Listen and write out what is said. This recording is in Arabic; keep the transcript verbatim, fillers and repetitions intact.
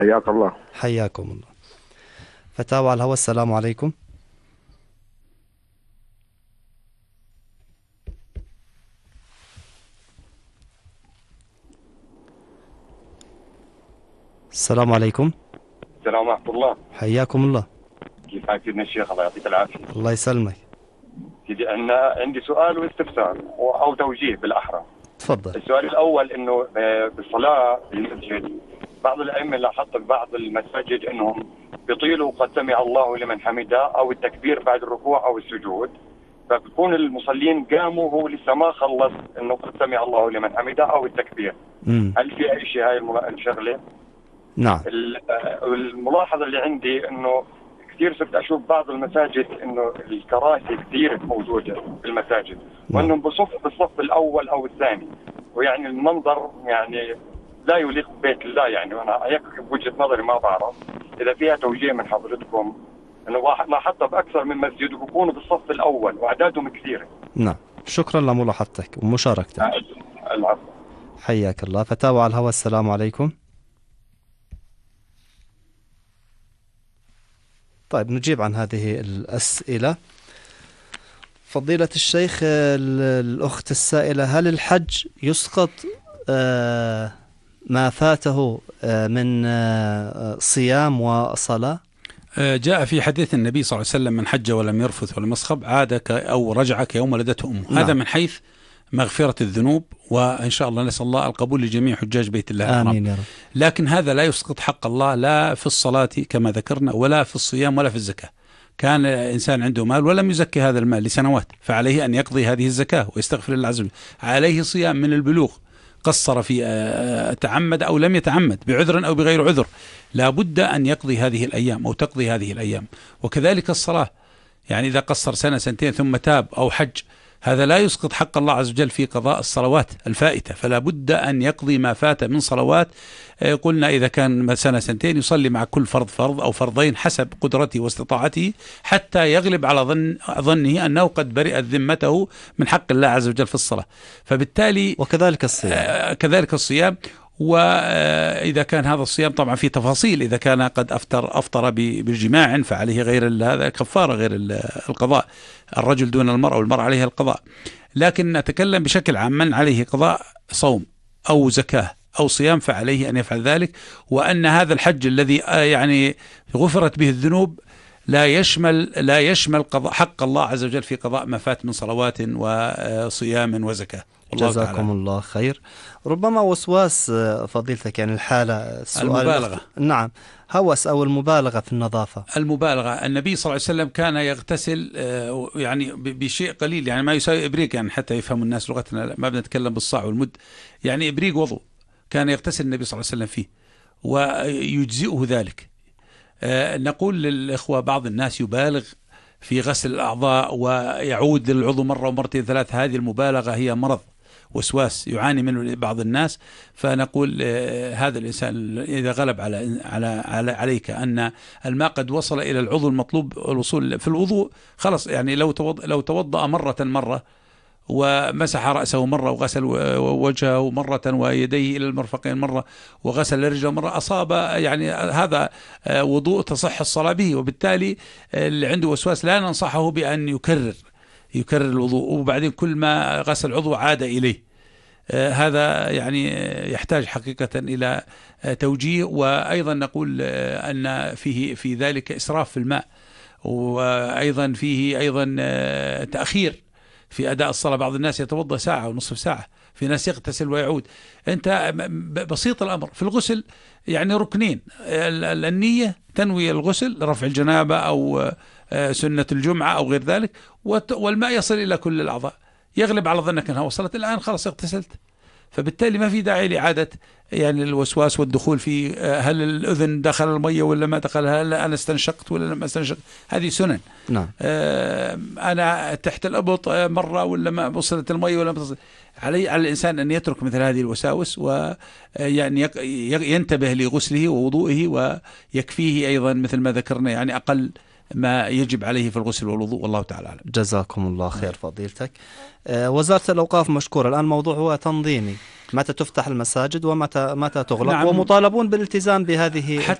حياك الله. حياكم الله. فتاوى على الهواء، السلام عليكم. السلام عليكم. السلام ورحمة الله. حياكم الله. كيف حالك سيدنا الشيخ؟ الله يعطيك العافية. الله يسلمك. سيدي أنا عندي سؤال واستفسار أو توجيه بالأحرى. تفضل. السؤال الأول إنه بالصلاة في المسجد بعض الأئمة لاحظت بعض المساجد إنهم بيطيلوا قد سمع الله لمن حمده أو التكبير بعد الركوع أو السجود، فبكون المصلين قاموا وهو لسه ما خلص إنه قد سمع الله لمن حمده أو التكبير. مم. هل في أي شيء هاي الشغلة؟ نعم. الملاحظة اللي عندي إنه كثير صرت أشوف بعض المساجد إنه الكراسي كثير موجودة في المساجد، وإنهم بصف بالصف الأول أو الثاني، ويعني المنظر يعني لا يليق ببيت الله. يعني وأنا هيك بوجهة نظري، ما بعرف إذا فيها توجيه من حضرتكم. إنه واحد لاحظتها بأكثر من مسجد وبكونوا بالصف الأول وأعدادهم كثيرة. نعم، شكرا لملاحظتك ومشاركتك. العفو. حياك الله. فتاوى على الهواء، السلام عليكم. طيب نجيب عن هذه الأسئلة. فضيلة الشيخ، الأخت السائلة، هل الحج يسقط ما فاته من صيام وصلاة؟ جاء في حديث النبي صلى الله عليه وسلم: من حج ولم يرفث ولم يصخب عادك أو رجعك يوم ولدته أمه. نعم. هذا من حيث مغفرة الذنوب، وإن شاء الله نسأل الله القبول لجميع حجاج بيت الله الحرام. آمين يا رب. لكن هذا لا يسقط حق الله، لا في الصلاة كما ذكرنا، ولا في الصيام، ولا في الزكاة. كان إنسان عنده مال ولم يزكي هذا المال لسنوات، فعليه أن يقضي هذه الزكاة ويستغفر الله عز وجل. عليه صيام من البلوغ، قصر في تعمد أو لم يتعمد، بعذر أو بغير عذر، لا بد أن يقضي هذه الأيام أو تقضي هذه الأيام. وكذلك الصلاة، يعني إذا قصر سنة سنتين ثم تاب أو حج، هذا لا يسقط حق الله عز وجل في قضاء الصلوات الفائتة، فلا بد أن يقضي ما فات من صلوات. قلنا إذا كان سنة سنتين يصلي مع كل فرض فرض أو فرضين حسب قدرته واستطاعته، حتى يغلب على ظن ظنه أنه قد برئت ذمته من حق الله عز وجل في الصلاة. فبالتالي وكذلك الصيام. كذلك الصيام. وإذا كان هذا الصيام طبعا في تفاصيل، إذا كان قد أفطر أفطر بالجماع فعليه غير هذا كفارة، غير القضاء. الرجل دون المرأة والمرأة عليها القضاء. لكن نتكلم بشكل عام: من عليه قضاء صوم أو زكاة أو صيام فعليه أن يفعل ذلك. وأن هذا الحج الذي يعني غفرت به الذنوب لا يشمل لا يشمل قضاء حق الله عز وجل في قضاء ما فات من صلوات وصيام وزكاة. جزاكم تعالى. الله خير. ربما وسواس فضيلتك، يعني الحالة السؤال المبالغة. نعم، هوس أو المبالغة في النظافة. المبالغة. النبي صلى الله عليه وسلم كان يغتسل يعني بشيء قليل، يعني ما يساوي إبريق، يعني حتى يفهم الناس لغتنا، ما بنتكلم بالصاع والمد، يعني إبريق وضوء كان يغتسل النبي صلى الله عليه وسلم فيه ويجزئه ذلك. نقول للإخوة: بعض الناس يبالغ في غسل الأعضاء ويعود للعضو مرة ومرتين ثلاث. هذه المبالغة هي مرض وسواس يعاني منه بعض الناس. فنقول آه هذا الإنسان إذا غلب على على, على عليك أن الماء قد وصل إلى العضو المطلوب الوصول في الوضوء، خلص. يعني لو توضأ لو توضأ مرة مرة ومسح رأسه مرة وغسل وجهه مرة ويديه إلى المرفقين مرة وغسل رجله مرة، أصاب يعني هذا وضوء تصح الصلاة به. وبالتالي اللي عنده وسواس لا ننصحه بأن يكرر يكرر الوضوء وبعدين كل ما غسل عضو عاد إليه. آه هذا يعني يحتاج حقيقة إلى آه توجيه. وأيضا نقول آه أن فيه في ذلك إسراف في الماء، وأيضا فيه أيضا آه تأخير في أداء الصلاة. بعض الناس يتوضأ ساعة ونصف ساعة، في ناس يغتسل ويعود. أنت بسيط الأمر في الغسل، يعني ركنين: النية، تنوي الغسل رفع الجنابة أو سنة الجمعة أو غير ذلك، والماء يصل إلى كل الأعضاء. يغلب على ظنك أنها وصلت، الآن خلاص اغتسلت. فبالتالي ما في داعي لإعادة يعني الوسواس والدخول في هل الأذن دخل المية ولا ما دخل، هل أنا استنشقت ولا لم استنشق. هذه سنن. نعم. آه أنا تحت الأبط مرة ولا ما وصلت المية ولا ما تصل. علي على الإنسان أن يترك مثل هذه الوساوس، ويعني ينتبه لغسله ووضوئه، ويكفيه أيضا مثل ما ذكرنا يعني أقل ما يجب عليه في الغسل والوضوء، والله تعالى أعلم. جزاكم الله خير فضيلتك. وزارة الأوقاف مشكورة. الآن الموضوع هو تنظيمي، متى تفتح المساجد ومتى متى تغلق، نعم. ومطالبون بالالتزام بهذه